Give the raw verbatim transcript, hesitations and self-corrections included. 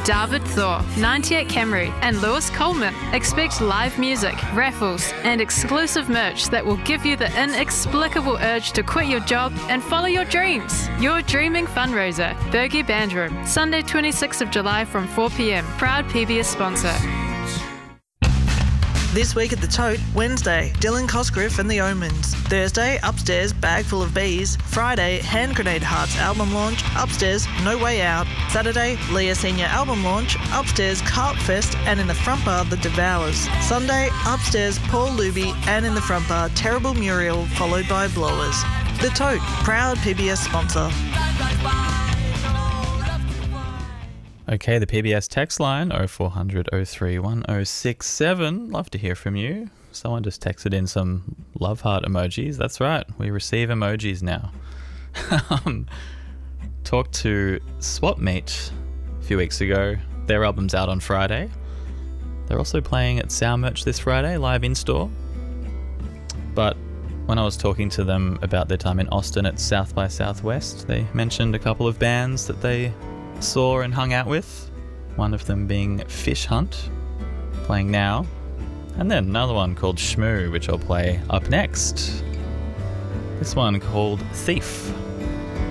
David Thor, ninety-eight Camry, and Lewis Coleman. Expect live music, raffles, and exclusive merch that will give you the inexplicable urge to quit your job and follow your dreams. Your Dreaming Fundraiser, Bergie Band Room, Sunday twenty-sixth of July from four p m. Proud P B S sponsor. This week at the Tote, Wednesday, Dylan Cosgriff and the Omens. Thursday, Upstairs, Bag Full of Bees. Friday, Hand Grenade Hearts album launch. Upstairs, No Way Out. Saturday, Leah Senior album launch. Upstairs, Carp Fest, and in the front bar, The Devours. Sunday, Upstairs, Paul Luby, and in the front bar, Terrible Muriel, followed by Blowers. The Tote, proud P B S sponsor. Okay, the P B S text line oh four hundred, oh three one, oh six seven. Love to hear from you. Someone just texted in some love heart emojis. That's right, we receive emojis now. um, talked to Swap Meet a few weeks ago. Their album's out on Friday. They're also playing at Sound Merch this Friday, live in-store. But when I was talking to them about their time in Austin at South by Southwest, they mentioned a couple of bands that they saw and hung out with, one of them being Fish Hunt, playing now, and then another one called Shmoo, which I'll play up next. This one called Thief.